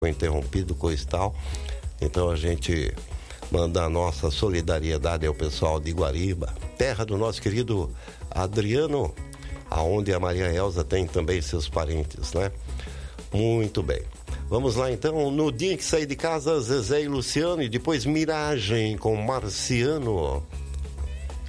foi interrompido, coisa e tal. Então a gente manda a nossa solidariedade ao pessoal de Guariba, terra do nosso querido Adriano, aonde a Maria Elza tem também seus parentes, né? Muito bem. Vamos lá então, no dia que saí de casa, Zezé e Luciano, e depois Miragem com Marciano.